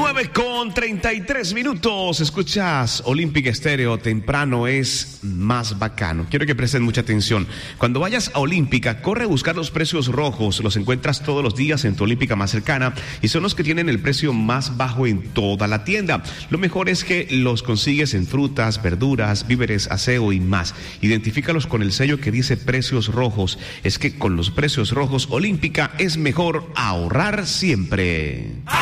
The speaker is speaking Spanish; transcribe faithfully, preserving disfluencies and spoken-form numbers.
nueve con treinta y tres minutos. Escuchas Olímpica Estéreo. Temprano es más bacano. Quiero que presten mucha atención. Cuando vayas a Olímpica, corre a buscar los precios rojos. Los encuentras todos los días en tu Olímpica más cercana y son los que tienen el precio más bajo en toda la tienda. Lo mejor es que los consigues en frutas, verduras, víveres, aseo y más. Identifícalos con el sello que dice precios rojos. Es que con los precios rojos Olímpica es mejor ahorrar siempre.